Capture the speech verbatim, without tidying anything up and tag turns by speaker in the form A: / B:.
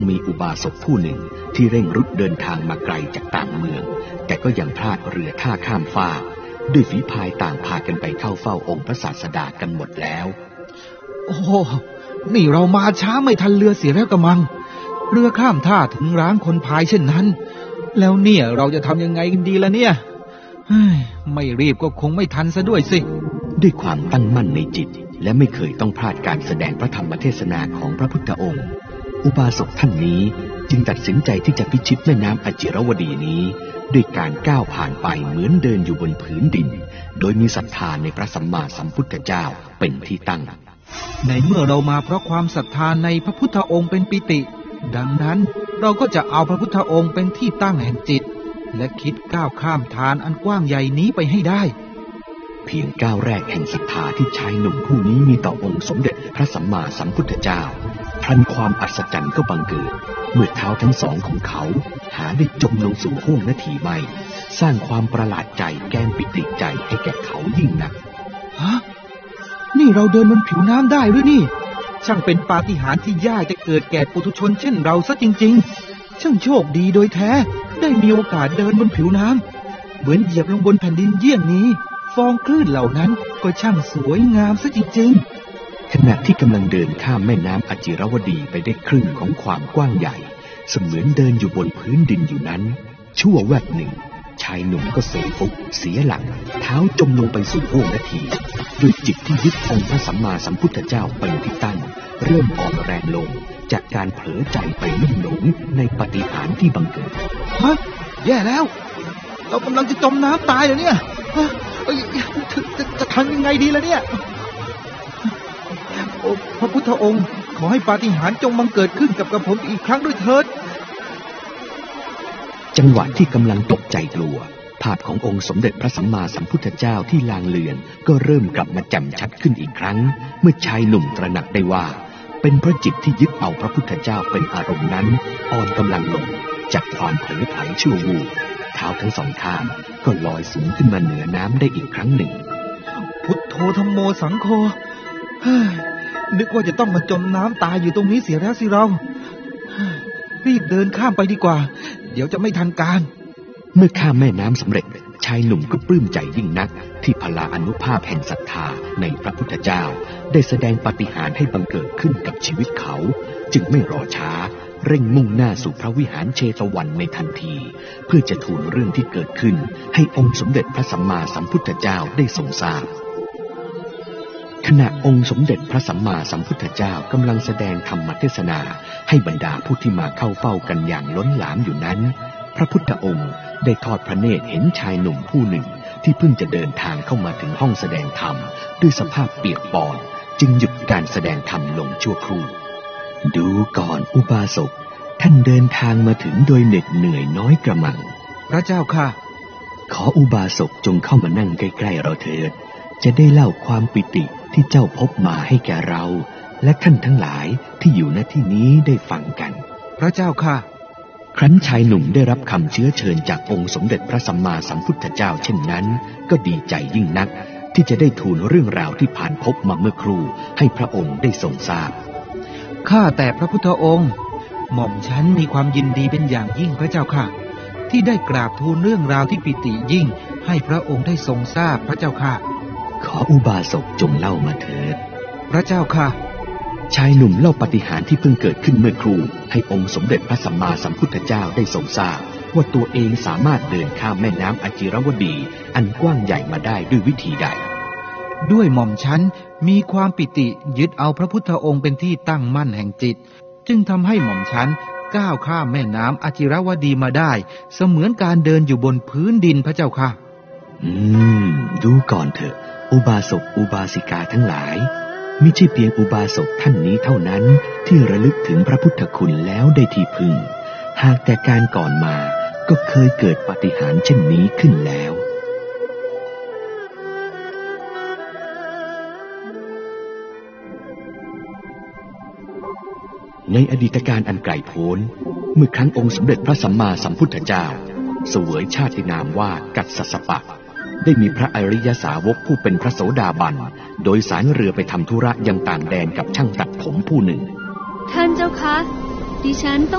A: มีอุบาสกผู้หนึ่งที่เร่งรุดเดินทางมาไกลจากต่างเมืองแต่ก็ยังพลาดเรือท่าข้ามฟากด้วยฝีพายต่างพากันไปเข้าเฝ้าองค์พระศาสดากันหมดแล้ว
B: โอ้นี่เรามาช้าไม่ทันเรือเสียแล้วกระมังเรือข้ามท่าถึงร้างคนพายเช่นนั้นแล้วเนี่ยเราจะทำยังไงกันดีล่ะเนี่ยไม่รีบก็คงไม่ทันซะด้วยสิ
A: ด้วยความตั้งมั่นในจิตและไม่เคยต้องพลาดการแสดงพระธรรมเทศนาของพระพุทธองค์อุบาสกท่านนี้จึงตัดสินใจที่จะพิชิตแม่น้ำอจิรวดีนี้ด้วยการก้าวผ่านไปเหมือนเดินอยู่บนผืนดินโดยมีศรัทธาในพระสัมมาสัมพุทธเจ้าเป็นที่ตั้ง
B: ในเมื่อเรามาเพราะความศรัทธาในพระพุทธองค์เป็นปิติดังนั้นเราก็จะเอาพระพุทธองค์เป็นที่ตั้งแห่งจิตและคิดก้าวข้ามทานอันกว้างใหญ่นี้ไปให้ได้
A: เพียงก้าวแรกแห่งศรัทธาที่ชายหนุ่มผู้นี้มีต่อองค์สมเด็จพระสัมมาสัมพุทธเจ้าพลันความอัศจรรย์ก็บังเกิดเมื่อเท้าทั้งสองของเขาหาได้จมลงสู่ห้วงนาทีไม่สร้างความประหลาดใจแก้มปิติใจให้แก่เขายิ่งนัก
B: ฮะนี่เราเดินบนผิวน้ำได้หรือนี่ช่างเป็นปาฏิหาริย์ที่ยากจะเกิดแก่ปุถุชนเช่นเราซะจริงๆช่างโชคดีโดยแท้ได้มีโอกาสเดินบนผิวน้ำเหมือนเหยียบลงบนแผ่นดินเยี่ยงนี้ฟองคลื่นเหล่านั้นก็ช่างสวยงามซะจริง
A: ๆขณะที่กำลังเดินข้ามแม่น้ำอจิรวดีไปได้ครึ่งของความกว้างใหญ่เสมือนเดินอยู่บนพื้นดินอยู่นั้นชั่วแวบหนึ่งชายหนุ่มก็เสยฟุบเสียหลักเท้าจมลงไปสู่ห้วงนาทีด้วยจิตที่ยึดองค์พระสัมมาสัมพุทธเจ้าเป็นที่ตั้งเริ่มอ่อนแรงลงจากการเผลอใจไปลุ่มหลงในปาฏิหาริย์ที่บังเกิด
B: ฮะแย่แล้วเรากำลังจะจมน้ำตายแล้วเนี่ยจะจะทำยังไงดีล่ะเนี่ยโอ้พระพุทธองค์ขอให้ปาฏิหาริย์จงบังเกิดขึ้นกับกระผมอีกครั้งด้วยเถิด
A: จังหวะที่กำลังตกใจกลัวภาพขององค์สมเด็จพระสัมมาสัมพุทธเจ้าที่ลางเลือนก็เริ่มกลับมาแจ่มชัดขึ้นอีกครั้งเมื่อชายหนุ่มตระหนักได้ว่าเป็นเพราะจิตที่ยึดเอาพระพุทธเจ้าเป็นอารมณ์นั้นอ่อนกำลังลงจากความเผลอไผลชั่ววูบเท้าทั้งสองข้างก็ลอยสูงขึ้นมาเหนือน้ำได้อีกครั้งหนึ่ง
B: พุทโธธัมโมสังโฆนึกว่าจะต้องมาจมน้ำตายอยู่ตรงนี้เสียแล้วสิเรารีบเดินข้ามไปดีกว่าเดี๋ยวจะไม่ทันการ
A: เมื่อข้ามแม่น้ำสำเร็จชายหนุ่มก็ปลื้มใจยิ่งนักที่พลาอานุภาพแห่งศรัทธาในพระพุทธเจ้าได้แสดงปาฏิหาริย์ให้บังเกิดขึ้นกับชีวิตเขาจึงไม่รอช้าเร่งมุ่งหน้าสู่พระวิหารเชตวันในทันทีเพื่อจะทูลเรื่องที่เกิดขึ้นให้องค์สมเด็จพระสัมมาสัมพุทธเจ้าได้ทรงทราบขณะองค์สมเด็จพระสัมมาสัมพุทธเจ้ากำลังแสดงธรรมเทศนาให้บรรดาผู้ที่มาเข้าเฝ้ากันอย่างล้นหลามอยู่นั้นพระพุทธองค์ได้ทอดพระเนตรเห็นชายหนุ่มผู้หนึ่งที่เพิ่งจะเดินทางเข้ามาถึงห้องแสดงธรรมด้วยสภาพเปียกปอนจึงหยุดการแสดงธรรมลงชั่วครู่ดูก่อนอุบาสกท่านเดินทางมาถึงโดยเหน็ดเหนื่อยน้อยกระมัง
B: พระเจ้าค่ะ
A: ขออุบาสกจงเข้ามานั่งใกล้ๆเราเถิดจะได้เล่าความปิติที่เจ้าพบมาให้แก่เราและท่านทั้งหลายที่อยู่ณที่นี้ได้ฟังกัน
B: พระเจ้าค่ะ
A: ครั้นชายหนุ่มได้รับคำเชื้อเชิญจากองค์สมเด็จพระสัมมาสัมพุทธเจ้าเช่นนั้นก็ดีใจยิ่งนักที่จะได้ทูลเรื่องราวที่ผ่านพบมาเมื่อครู่ให้พระองค์ได้ทรงทราบ
B: ข้าแต่พระพุทธองค์หม่อมฉันมีความยินดีเป็นอย่างยิ่งพระเจ้าค่ะที่ได้กราบทูลเรื่องราวที่ปิติยิ่งให้พระองค์ได้ทรงทราบพระเจ้าค่ะ
A: ขออุบาสกจงเล่ามาเถิด
B: พระเจ้าค่ะ
A: ชายหนุ่มเล่าปาฏิหาริย์ที่เพิ่งเกิดขึ้นเมื่อครู่ให้องค์สมเด็จพระสัมมาสัมพุทธเจ้าได้ทรงทราบว่าตัวเองสามารถเดินข้ามแม่น้ำอจิรวดีอันกว้างใหญ่มาได้ด้วยวิธีใด
B: ด้วยหม่อมฉันมีความปิติยึดเอาพระพุทธองค์เป็นที่ตั้งมั่นแห่งจิตจึงทำให้หม่อมฉันก้าวข้ามแม่น้ำอจิรวดีมาได้เสมือนการเดินอยู่บนพื้นดินพระเจ้าค่ะ
A: อืมดูก่อนเถอะอุบาสกอุบาสิกาทั้งหลายมิใช่เพียงอุบาสกท่านนี้เท่านั้นที่ระลึกถึงพระพุทธคุณแล้วได้ที่พึงหากแต่การก่อนมาก็เคยเกิดปาฏิหาริย์เช่นนี้ขึ้นแล้วในอดีตการอันไกลโพ้นเมื่อครั้งองค์สมเด็จพระสัมมาสัมพุทธเจ้าเสวยชาตินามว่ากัสสสปะได้มีพระอริยสาวกผู้เป็นพระโสดาบันโดยสารเรือไปทำธุระยังต่างแดนกับช่างตัดผมผู้หนึ่ง
C: ท่านเจ้าคะดิฉันต้อง